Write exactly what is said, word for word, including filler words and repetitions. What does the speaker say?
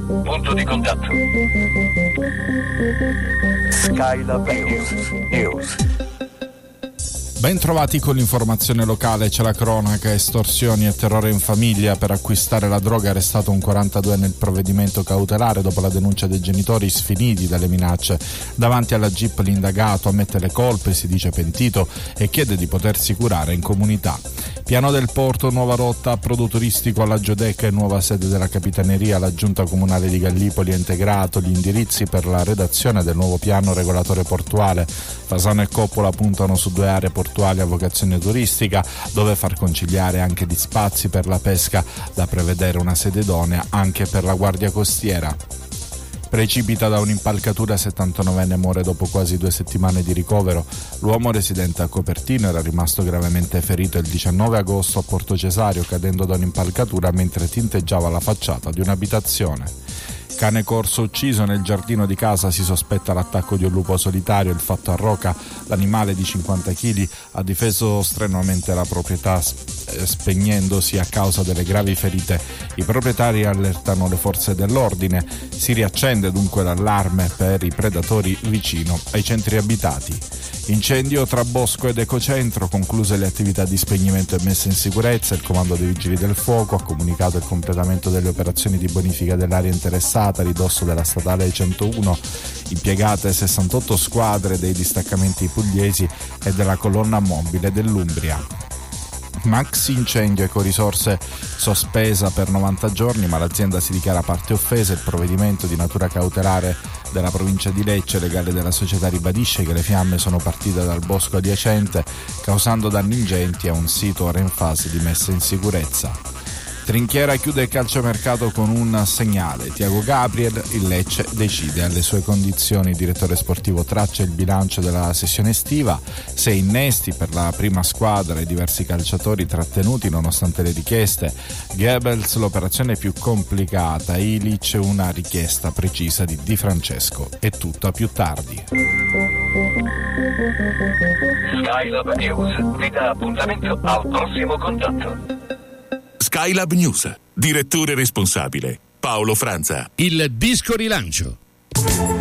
Punto di contatto. Skylab News. News. Ben trovati con l'informazione locale. C'è la cronaca, estorsioni e terrore in famiglia. Per acquistare la droga è arrestato un quarantaduenne nel provvedimento cautelare dopo la denuncia dei genitori sfiniti dalle minacce. Davanti alla Jeep l'indagato ammette le colpe, si dice pentito e chiede di potersi curare in comunità. Piano del Porto, nuova rotta, approdo turistico alla Giudecca e nuova sede della Capitaneria. La Giunta Comunale di Gallipoli ha integrato gli indirizzi per la redazione del nuovo piano regolatore portuale. Fasano e Coppola puntano su due aree portuali a vocazione turistica, dove far conciliare anche gli spazi per la pesca, da prevedere una sede idonea anche per la guardia costiera. Precipita da un'impalcatura, settantanovenne muore dopo quasi due settimane di ricovero. L'uomo residente a Copertino era rimasto gravemente ferito il diciannove agosto a Porto Cesario, cadendo da un'impalcatura mentre tinteggiava la facciata di un'abitazione. Cane corso ucciso nel giardino di casa, si sospetta l'attacco di un lupo solitario. Il fatto a Roca, l'animale di cinquanta chili ha difeso strenuamente la proprietà spegnendosi a causa delle gravi ferite. I proprietari allertano le forze dell'ordine. Si riaccende dunque l'allarme per i predatori vicino ai centri abitati. Incendio tra Bosco ed Ecocentro, concluse le attività di spegnimento e messa in sicurezza. Il comando dei vigili del fuoco ha comunicato il completamento delle operazioni di bonifica dell'area interessata a ridosso della statale centouno, impiegate sessantotto squadre dei distaccamenti pugliesi e della colonna mobile dell'Umbria. Maxi incendio Ecorisorse sospesa per novanta giorni, ma l'azienda si dichiara parte offesa. Il provvedimento di natura cautelare della provincia di Lecce, legale della società, ribadisce che le fiamme sono partite dal bosco adiacente, causando danni ingenti a un sito ora in fase di messa in sicurezza. Trinchiera chiude il calciomercato con un segnale. Tiago Gabriel, il Lecce decide alle sue condizioni. Il direttore sportivo traccia il bilancio della sessione estiva: sei innesti per la prima squadra e diversi calciatori trattenuti nonostante le richieste. Goebbels l'operazione più complicata, Ilic una richiesta precisa di Di Francesco. È tutta più tardi. Skylab News vi dà appuntamento al prossimo contatto. Skylab News, direttore responsabile Paolo Franza. Il disco rilancio.